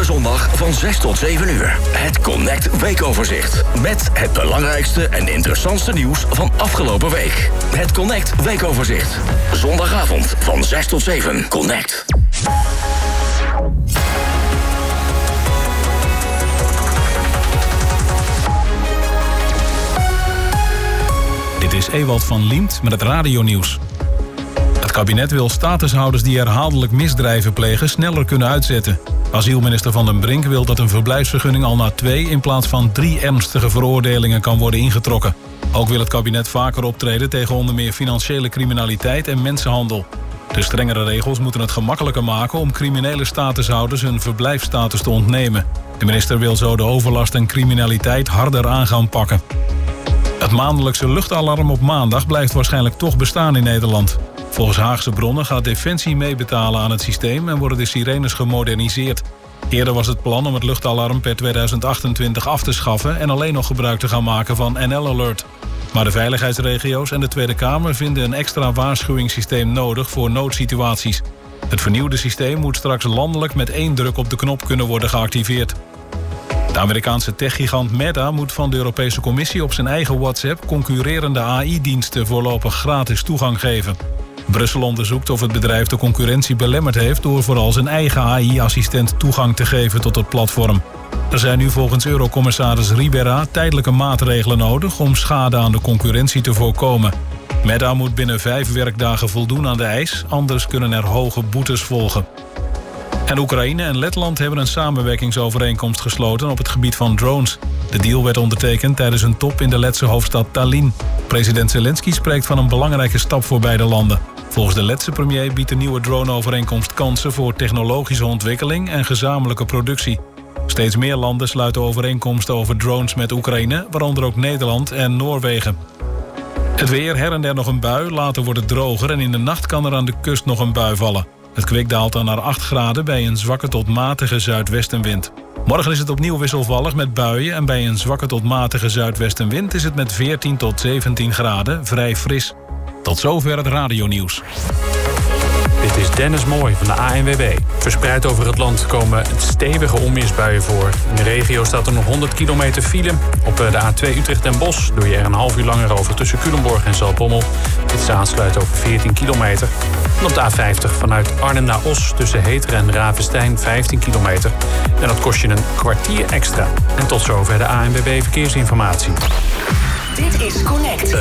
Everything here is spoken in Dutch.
zondag van 6 tot 7 uur. Het Connect Weekoverzicht. Met het belangrijkste en interessantste nieuws van afgelopen week. Het Connect Weekoverzicht. Zondagavond van 6 tot 7. Connect. Dit is Ewald van Liemt met het radionieuws. Het kabinet wil statushouders die herhaaldelijk misdrijven plegen sneller kunnen uitzetten. Asielminister Van den Brink wil dat een verblijfsvergunning al na 2 in plaats van 3 ernstige veroordelingen kan worden ingetrokken. Ook wil het kabinet vaker optreden tegen onder meer financiële criminaliteit en mensenhandel. De strengere regels moeten het gemakkelijker maken om criminele statushouders hun verblijfsstatus te ontnemen. De minister wil zo de overlast en criminaliteit harder aan gaan pakken. Het maandelijkse luchtalarm op maandag blijft waarschijnlijk toch bestaan in Nederland. Volgens Haagse bronnen gaat Defensie meebetalen aan het systeem en worden de sirenes gemoderniseerd. Eerder was het plan om het luchtalarm per 2028 af te schaffen en alleen nog gebruik te gaan maken van NL Alert. Maar de veiligheidsregio's en de Tweede Kamer vinden een extra waarschuwingssysteem nodig voor noodsituaties. Het vernieuwde systeem moet straks landelijk met 1 druk op de knop kunnen worden geactiveerd. De Amerikaanse techgigant Meta moet van de Europese Commissie op zijn eigen WhatsApp concurrerende AI-diensten voorlopig gratis toegang geven. Brussel onderzoekt of het bedrijf de concurrentie belemmerd heeft door vooral zijn eigen AI-assistent toegang te geven tot het platform. Er zijn nu volgens Eurocommissaris Ribera tijdelijke maatregelen nodig om schade aan de concurrentie te voorkomen. Meta moet binnen 5 werkdagen voldoen aan de eis, anders kunnen er hoge boetes volgen. En Oekraïne en Letland hebben een samenwerkingsovereenkomst gesloten op het gebied van drones. De deal werd ondertekend tijdens een top in de Letse hoofdstad Tallinn. President Zelensky spreekt van een belangrijke stap voor beide landen. Volgens de Letse premier biedt de nieuwe droneovereenkomst kansen voor technologische ontwikkeling en gezamenlijke productie. Steeds meer landen sluiten overeenkomsten over drones met Oekraïne, waaronder ook Nederland en Noorwegen. Het weer, her en der nog een bui, later wordt het droger en in de nacht kan er aan de kust nog een bui vallen. Het kwik daalt dan naar 8 graden bij een zwakke tot matige zuidwestenwind. Morgen is het opnieuw wisselvallig met buien en bij een zwakke tot matige zuidwestenwind is het met 14 tot 17 graden vrij fris. Tot zover het radionieuws. Dit is Dennis Mooij van de ANWB. Verspreid over het land komen stevige onweersbuien voor. In de regio staat er nog 100 kilometer file. Op de A2 Utrecht en Bosch doe je er een half uur langer over tussen Culemborg en Zaltbommel. Dit is aansluiten over 14 kilometer. En op de A50 vanuit Arnhem naar Os tussen Heteren en Ravenstein 15 kilometer. En dat kost je een kwartier extra. En tot zover de ANWB Verkeersinformatie. Dit is Connect.